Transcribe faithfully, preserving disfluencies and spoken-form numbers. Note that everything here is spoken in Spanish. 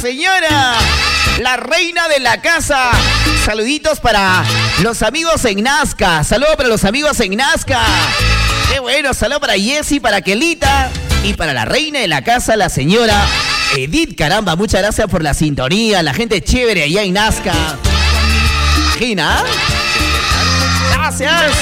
señora, la reina de la casa. Saluditos para los amigos en Nazca. Saludos para los amigos en Nazca. Qué bueno, saludos para Jessy, para Kelita y para la reina de la casa, la señora Edith. Caramba, muchas gracias por la sintonía, la gente chévere allá en Nazca. Imagina. Gracias.